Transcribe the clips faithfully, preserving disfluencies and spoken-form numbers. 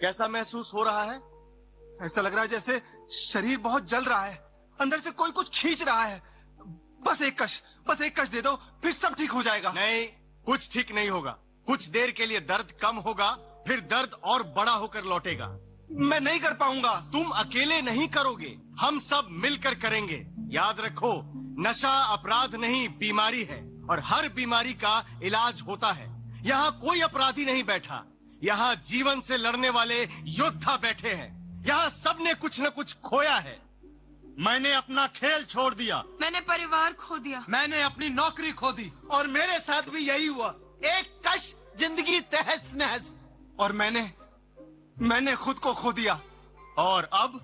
कैसा महसूस हो रहा है? ऐसा लग रहा है जैसे शरीर बहुत जल रहा है, अंदर से कोई कुछ खींच रहा है। बस एक कश, बस एक कश दे दो, फिर सब ठीक हो जाएगा। नहीं, कुछ ठीक नहीं होगा। कुछ देर के लिए दर्द कम होगा, फिर दर्द और बड़ा होकर लौटेगा। मैं नहीं कर पाऊंगा। तुम अकेले नहीं करोगे, हम सब मिलकर करेंगे। याद रखो, नशा अपराध नहीं, बीमारी है, और हर बीमारी का इलाज होता है। यहाँ कोई अपराधी नहीं बैठा, यहाँ जीवन से लड़ने वाले योद्धा बैठे हैं। यहाँ सबने कुछ न कुछ खोया है। मैंने अपना खेल छोड़ दिया, मैंने परिवार खो दिया, मैंने अपनी नौकरी खो दी, और मेरे साथ भी यही हुआ। एक कश, जिंदगी तहस नहस। और मैंने मैंने खुद को खो दिया। और अब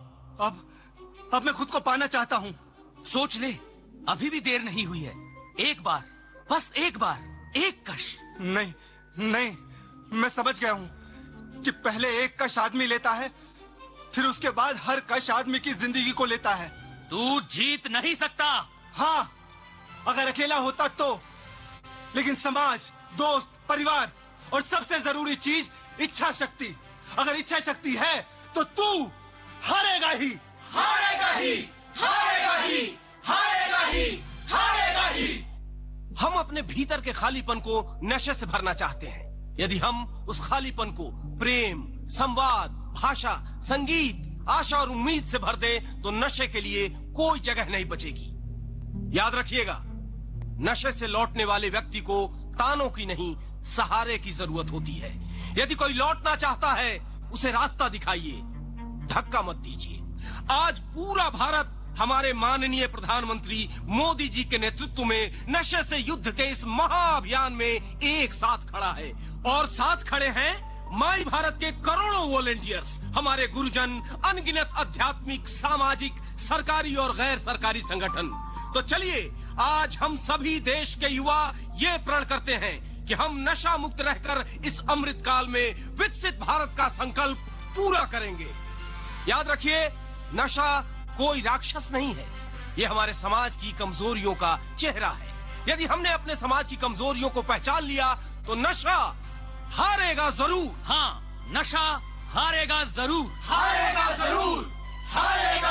अब अब मैं खुद को पाना चाहता हूँ। सोच ले, अभी भी देर नहीं हुई है। एक बार, बस एक बार, एक कश। नहीं नहीं, मैं समझ गया हूँ कि पहले एक कश आदमी लेता है, फिर उसके बाद हर कश आदमी की जिंदगी को लेता है। तू जीत नहीं सकता। हाँ, अगर अकेला होता तो, लेकिन समाज, दोस्त, परिवार और सबसे जरूरी चीज इच्छा शक्ति। अगर इच्छा शक्ति है तो तू हारेगा ही, हारेगा ही, हारेगा ही, हारेगा ही, हारेगा ही। हम अपने भीतर के खालीपन को नशे से भरना चाहते हैं। यदि हम उस खालीपन को प्रेम, संवाद, भाषा, संगीत, आशा और उम्मीद से भर दें, तो नशे के लिए कोई जगह नहीं बचेगी। याद रखिएगा, नशे से लौटने वाले व्यक्ति को तानों की नहीं, सहारे की जरूरत होती है। यदि कोई लौटना चाहता है, उसे रास्ता दिखाइए, धक्का मत दीजिए। आज पूरा भारत हमारे माननीय प्रधानमंत्री मोदी जी के नेतृत्व में नशे से युद्ध के इस महाअभियान में एक साथ खड़ा है। और साथ खड़े हैं माई भारत के करोड़ों वॉलेंटियर्स, हमारे गुरुजन, अनगिनत आध्यात्मिक, सामाजिक, सरकारी और गैर सरकारी संगठन। तो चलिए, आज हम सभी देश के युवा ये प्रण करते हैं कि हम नशा मुक्त रहकर इस अमृत काल में विकसित भारत का संकल्प पूरा करेंगे। याद रखिए, नशा कोई राक्षस नहीं है, ये हमारे समाज की कमजोरियों का चेहरा है। यदि हमने अपने समाज की कमजोरियों को पहचान लिया, तो नशा हारेगा जरूर। हाँ, नशा हारेगा जरूर, हारेगा जरूर, हारेगा।